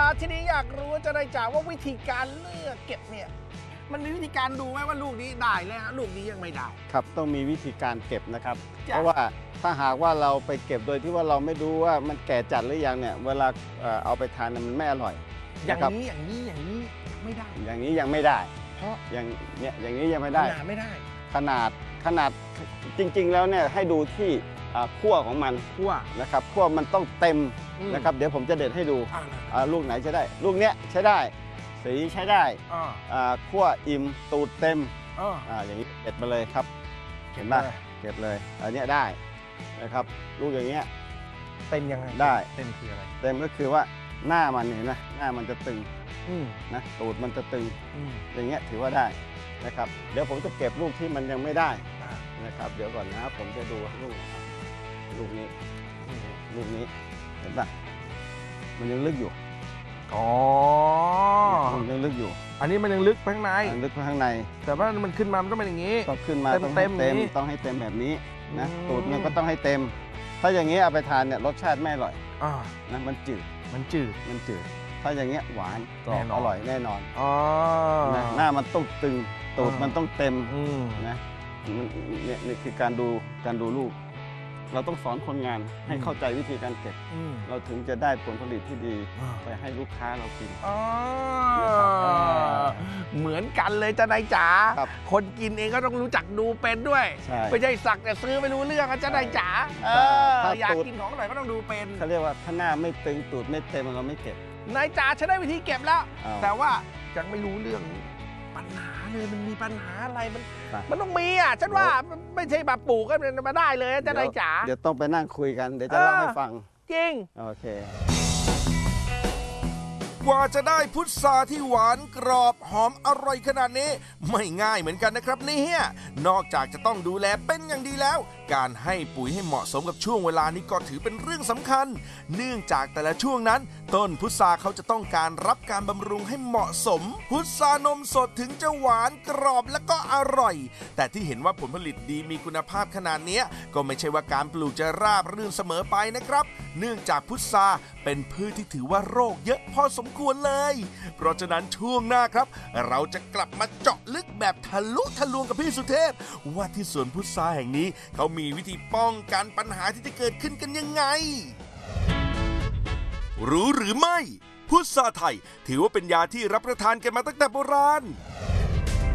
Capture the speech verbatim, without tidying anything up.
ทีนี้อยากรู้ว่าจะได้จ่าว่าวิธีการเลือกเก็บเนี่ยมันมีวิธีการดูไหมว่าลูกนี้ได้แล้วลูกนี้ยังไม่ได้ครับต้องมีวิธีการเก็บนะครับเพราะว่าถ้าหากว่าเราไปเก็บโดยที่ว่าเราไม่ดูว่ามันแก่จัดหรือยังเนี่ยเวลาเอาไปทานมันไม่อร่อยอย่างนี้อย่างนี้อย่างนี้ไม่ได้อย่างนี้ยังไม่ได้เพราะอย่างเนี้ยอย่างนี้ยังไม่ได้ขนาดไม่ได้ขนาดขนาดจริงๆแล้วเนี่ยให้ดูที่ขั้วของมันขั้วนะครับขั้วมันต้องเต็มนะครับเดี๋ยวผมจะเด็ดให้ดูลูกไหนใช้ได้ลูกเนี้ยใช้ได้สีใช้ได้ขั้วอิ่มตูดเต็มอย่างนี้เด็ดมาเลยครับเห็นป่ะเก็บเลยอันนี้ได้นะครับลูกอย่างเงี้ยเต็มยังไงได้เต็มคืออะไรเต็มก็คือว่าหน้ามันเห็นไหมหน้ามันจะตึงนะตูดมันจะตึงอย่างเงี้ยถือว่าได้นะครับเดี๋ยวผมจะเก็บลูกที่มันยังไม่ได้นะครับเดี๋ยวก่อนนะผมจะดูลูกลูกนี้ลูกนี้เห็นป่ะมันยังลึกอยู่อ๋อมันยังลึกอยู่อันนี้มันยังลึกข้างในลึกข้างในแต่ว่ามันขึ้นมามันต้องเป็นอย่างนี้ต้องขึ้นมาต้องให้เต็มต้องให้เต็มแบบนี้นะตูดมันก็ต้องให้เต็มถ้าอย่างนี้เอาไปทานเนี่ยรสชาติไม่อร่อยนะมันจืดมันจืดมันจืดถ้าอย่างเงี้ยหวานกรอบอร่อยแน่นอนหน้ามันต้องตึงตูดมันต้องเต็มนะเนี่ยนี่คือการดูการดูลูกเราต้องสอนคนงานให้เข้าใจวิธีการเก็บเราถึงจะได้ผลผลิตที่ดีไปให้ลูกค้าเรากินเหมือนกันเลยจ้านายจ๋าคนกินเองก็ต้องรู้จักดูเป็นด้วยไม่ใช่สักแต่ซื้อไม่รู้เรื่องจ้านายจ๋าอยากกินของอร่อยก็ต้องดูเป็นเขาเรียกว่าถ้าหน้าไม่ตึงตูดไม่เต็มเราไม่เก็บนายจ๋าฉันได้วิธีเก็บแล้วแต่ว่ายังไม่รู้เรื่องปัญหาเลยมันมีปัญหาอะไรมันมันต้องมีอ่ะฉันว่าไม่ใช่แบบปลูกกันมาได้เลยจ้านายจ๋าเดี๋ยวต้องไปนั่งคุยกันเดี๋ยวจะเล่าให้ฟังจริงโอเคกว่าจะได้พุทราที่หวานกรอบหอมอร่อยขนาดนี้ไม่ง่ายเหมือนกันนะครับเนี่ยนอกจากจะต้องดูแลเป็นอย่างดีแล้วการให้ปุ๋ยให้เหมาะสมกับช่วงเวลานี้ก็ถือเป็นเรื่องสำคัญเนื่องจากแต่ละช่วงนั้นต้นพุทราเขาจะต้องการรับการบำรุงให้เหมาะสมพุทรานมสดถึงจะหวานกรอบและก็อร่อยแต่ที่เห็นว่าผลผลิตดีมีคุณภาพขนาดนี้ก็ไม่ใช่ว่าการปลูกจะราบรื่นเสมอไปนะครับเนื่องจากพุทราเป็นพืชที่ถือว่าโรคเยอะพอสมควรเลยเพราะฉะนั้นช่วงหน้าครับเราจะกลับมาเจาะลึกแบบทะลุทะลวงกับพี่สุเทพว่าที่สวนพุทราแห่งนี้เขามีวิธีป้องกันปัญหาที่จะเกิดขึ้นกันยังไงรู้หรือไม่พุทราไทยถือว่าเป็นยาที่รับประทานกันมาตั้งแต่โบราณ